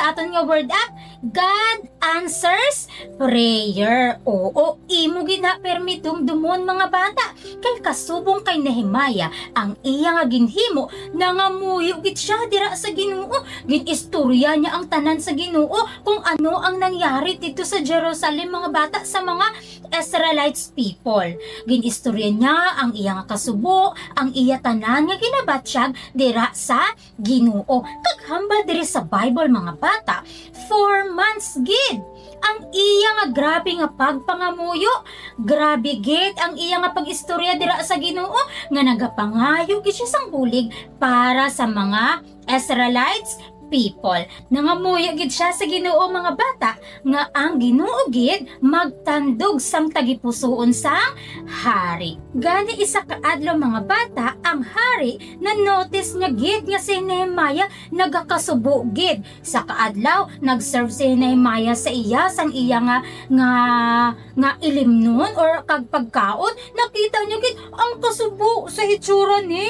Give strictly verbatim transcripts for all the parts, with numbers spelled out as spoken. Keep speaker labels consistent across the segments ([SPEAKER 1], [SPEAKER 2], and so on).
[SPEAKER 1] sa aton nga word up, God answers prayer. Oo, imo gina permitum dumon mga bata. Kay kasubong kay Nehemiah ang iya nga ginhimo, nangamuyo gid siya dira sa Ginoo. Ginistorya niya ang tanan sa Ginoo kung ano ang nangyari dito sa Jerusalem mga bata sa mga Israelites people. Ginistorya niya ang iya nga kasubo, ang iya tanan nga ginabatsyag dira sa Ginoo. Kaghambal diri sa Bible mga bata, four months gid ang iya nga grabe nga pagpangamuyo, grabe gid ang iya nga pag-istorya dira sa Ginoo nga nagapangayo gid siya sang bulig para sa mga Israelites people. Nangamuyo gid siya sa Ginoo mga bata nga ang Ginoo gid magtandog sang tagipusoon sang hari. Gani isa ka adlaw mga bata ang hari na notice niya gid nga si Nehemiah nagakasubo gid. Sa kaadlaw nag-serve si Nehemiah sa iya sang iya nga nga nga ilimnon or kag pagkaon. Nakita niya gid ang kasubo sa hitsura ni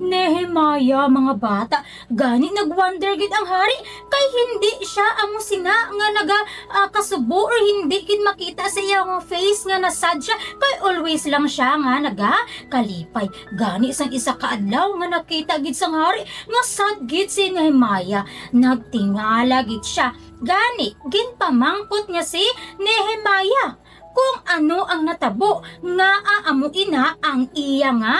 [SPEAKER 1] Nehemiah mga bata. Gani nagwonder gid ang hari kay hindi siya amo sina nga naga uh, kasubo or hindi gid makita sa iyang face nga nasad siya kay always lang siya nga naga kalipay. Gani sang isa ka adlaw nga nakita gid sang hari nga sad gid si Nehemiah, nagtingala gid siya. Gani ginpamangkot niya si Nehemiah kung ano ang natabo nga aamo ina ang iya nga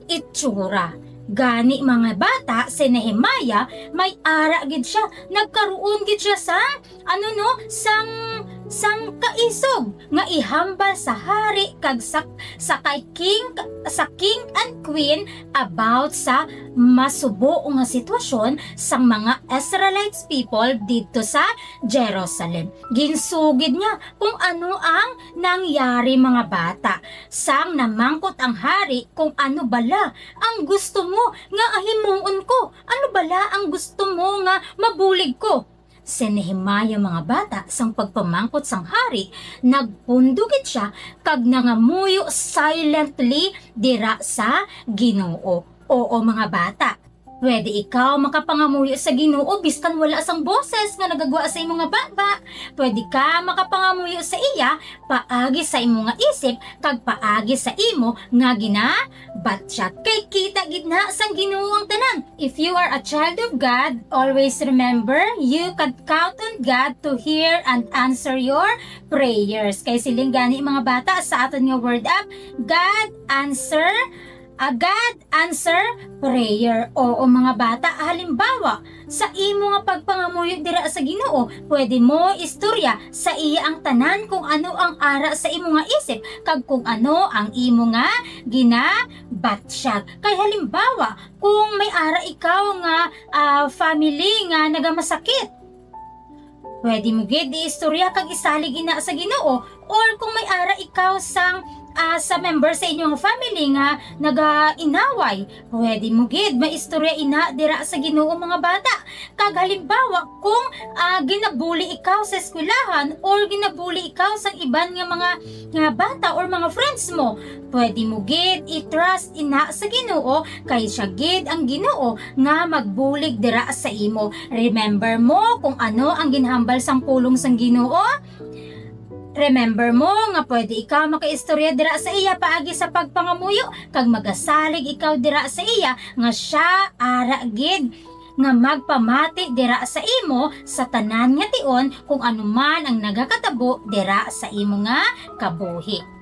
[SPEAKER 1] itsura. Gani mga bata, si Nehemiah may ara gid siya, nagkaroon gid siya sa ano no, sang sang kaisog nga ihambal sa hari kag sa, sa kay king sa king and queen about sa masubo nga sitwasyon sang mga Israelites people dito sa Jerusalem. Ginsugid niya kung ano ang nangyari mga bata. Sang namangkot ang hari kung ano bala ang gusto mo nga ahimuon ko, ano bala ang gusto mo nga mabulig ko. Si Nehemiah mga bata sang pagpamangkot sang hari, nagpundugid siya kag nangamuyo silently dira sa Ginoo. Oo mga bata, pwede ikaw makapangamuyo sa Ginoo biskan wala sang boses nga nagagwa sa imong nga baba. Pwede ka makapangamuyo sa iya paagi sa imong nga isip kag paagi sa imo nga ginabatsyag. Kay kita gid na sang Ginoo ang tanan. If you are a child of God, always remember you can count on God to hear and answer your prayers. Kay siling gani mga bata sa aton nga word up, God answer A God answer prayer. Oo mga bata, halimbawa, sa imo nga pagpangamuyo dira sa Ginoo, pwede mo istorya sa iya ang tanan kung ano ang ara sa imo nga isip, kag kung ano ang imo nga ginabatsyag. Kay halimbawa, kung may ara ikaw nga uh, family nga nagamasakit, pwede mo gid istorya kag isalig ina sa Ginoo, or kung may ara ikaw sang Uh, sa member sa inyong family nga naga-inaway, pwede mo gid maistorya ina dira sa Ginoo mga bata. Kag halimbawa kung uh, ginabuli ikaw sa eskwelahan or ginabuli ikaw sa iban nga mga nga bata or mga friends mo, pwede mo gid i-trust ina sa Ginoo kay siya gid ang Ginoo nga magbulig dira sa imo. Remember mo kung ano ang ginhambal sang pulong sang Ginoo. Remember mo nga pwede ikaw makaistorya dira sa iya paagi sa pagpangamuyo kag magasalig ikaw dira sa iya nga siya ara gid nga magpamati dira sa imo sa tanan nga tion kung anuman ang nagakatabo dira sa imo nga kabuhi.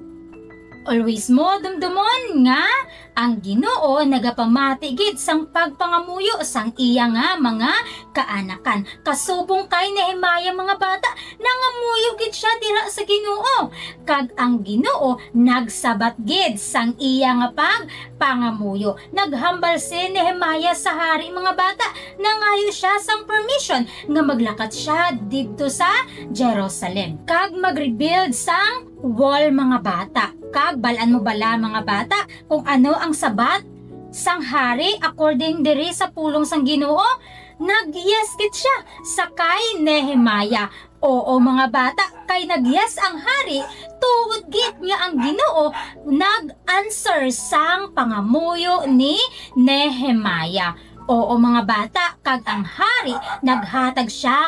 [SPEAKER 1] Always mo dumdumon nga ang Ginoo nagapamati gid sang pagpangamuyo sang iya nga mga kaanakan. Kasubong kay Nehemiah mga bata, nangamuyo gid siya dira sa Ginoo. Kag ang Ginoo nagsabat gid sang iya nga pagpangamuyo. Naghambal si Nehemiah sa hari mga bata, nangayo siya sang permission nga maglakat siya didto sa Jerusalem. Kag mag-rebuild sang wall mga bata. Kag balaan mo bala mga bata kung ano ang sabat sang hari according diri sa pulong sang Ginoo? Nag-yes gid siya sa kay Nehemiah. Oo mga bata, kay nag-yes ang hari tuod gid nga ang Ginoo nag-answer sang pangamuyo ni Nehemiah. Oo mga bata, kag ang hari naghatag siya